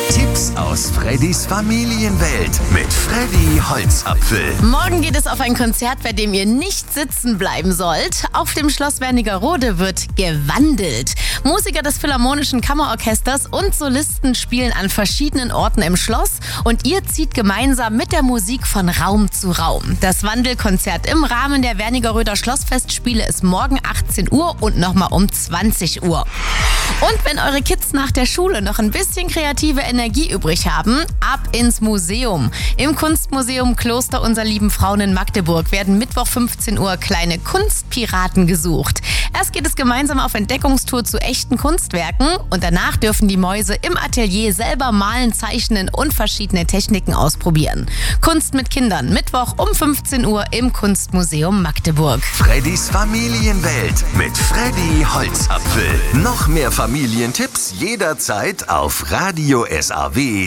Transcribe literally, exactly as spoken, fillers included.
Tipps aus Freddys Familienwelt mit Freddy Holzapfel. Morgen geht es auf ein Konzert, bei dem ihr nicht sitzen bleiben sollt. Auf dem Schloss Wernigerode wird gewandelt. Musiker des Philharmonischen Kammerorchesters und Solisten spielen an verschiedenen Orten im Schloss und ihr zieht gemeinsam mit der Musik von Raum zu Raum. Das Wandelkonzert im Rahmen der Wernigeröder Schlossfestspiele ist morgen achtzehn Uhr und nochmal um zwanzig Uhr. Und wenn eure Kids nach der Schule noch ein bisschen kreative Energie übrig haben, ab ins Museum. Im Kunstmuseum Kloster Unser Lieben Frauen in Magdeburg werden Mittwoch fünfzehn Uhr kleine Kunstpiraten gesucht. Erst geht es gemeinsam auf Entdeckungstour zu echten Kunstwerken und danach dürfen die Mäuse im Atelier selber malen, zeichnen und verschiedene Techniken ausprobieren. Kunst mit Kindern, Mittwoch um fünfzehn Uhr im Kunstmuseum Magdeburg. Freddys Familienwelt mit Freddy Holzapfel. Noch mehr Familientipps jederzeit auf radio S A W.